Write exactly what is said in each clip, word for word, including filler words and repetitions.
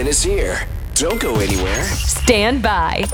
weekend is here. Don't go anywhere. Stand by.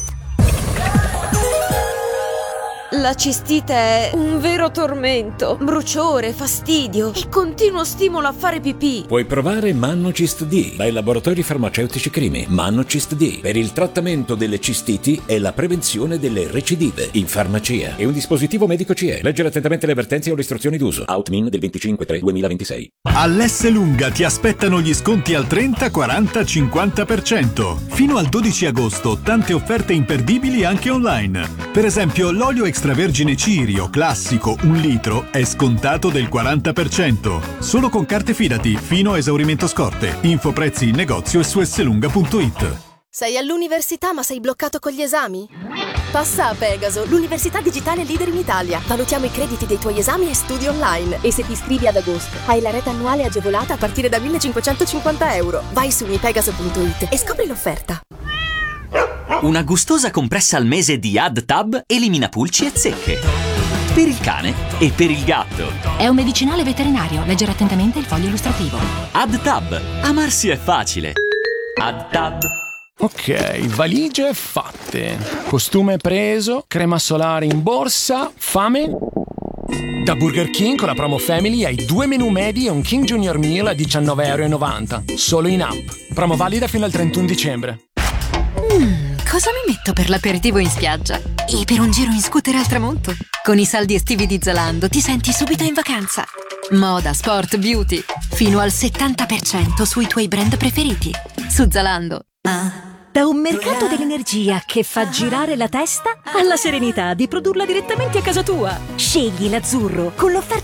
La cistite è un vero tormento, bruciore, fastidio e continuo stimolo a fare pipì. Puoi provare Mannocist D dai laboratori farmaceutici Crimi. Mannocist D per il trattamento delle cistiti e la prevenzione delle recidive in farmacia. È un dispositivo medico C E. Leggere attentamente le avvertenze o le istruzioni d'uso. Outmin del venticinque tre duemilaventisei. All'S Lunga ti aspettano gli sconti al trenta, quaranta, cinquanta per cento. Fino al dodici agosto tante offerte imperdibili anche online. Per esempio l'olio extravergine Cirio classico un litro è scontato del quaranta per cento. Solo con carte Fidati fino a esaurimento scorte. Info prezzi in negozio e su esselunga punto it. Sei all'università ma sei bloccato con gli esami? Passa a Pegaso, l'università digitale leader in Italia. Valutiamo i crediti dei tuoi esami e studi online. E se ti iscrivi ad agosto, hai la rete annuale agevolata a partire da millecinquecentocinquanta euro. Vai su unipegaso punto it e scopri l'offerta. Una gustosa compressa al mese di AddTab elimina pulci e zecche. Per il cane e per il gatto. È un medicinale veterinario. Leggere attentamente il foglio illustrativo. AddTab. Amarsi è facile. AddTab. Ok, valigie fatte. Costume preso. Crema solare in borsa. Fame? Da Burger King con la promo Family hai due menù medi e un King Junior Meal a diciannove e novanta euro. Solo in app. Promo valida fino al trentuno dicembre. Mmm, cosa mi metto per l'aperitivo in spiaggia? E per un giro in scooter al tramonto? Con i saldi estivi di Zalando ti senti subito in vacanza. Moda, sport, beauty. Fino al settanta per cento sui tuoi brand preferiti. Su Zalando. Ah. Da un mercato dell'energia che fa girare la testa alla serenità di produrla direttamente a casa tua. Scegli l'azzurro con l'offerta